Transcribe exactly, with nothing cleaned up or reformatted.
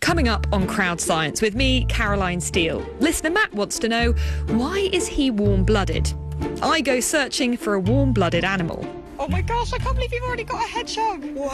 Coming up on Crowd Science with me, Caroline Steele. Listener Matt wants to know, why is he warm-blooded? I go searching for a warm-blooded animal. Oh my gosh, I can't believe you've already got a hedgehog. Wow.